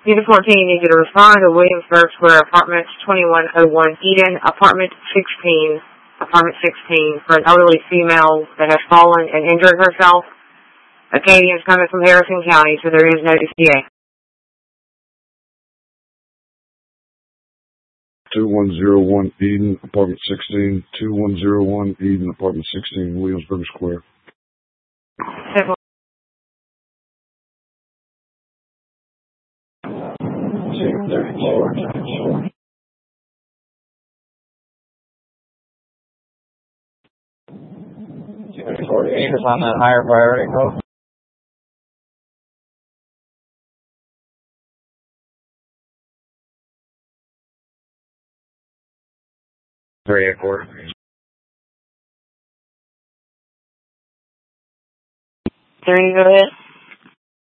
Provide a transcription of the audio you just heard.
Unit 14, you need you to respond to Williamsburg Square, Apartment 2101 Eden, Apartment 16, for an elderly female that has fallen and injured herself. Acadians coming from Harrison County, so there is no ETA. 2101 Eden, Apartment 16, 2101 Eden, Apartment 16, Williamsburg Square. Simple. Acres on that higher priority code. Three accord. Go ahead.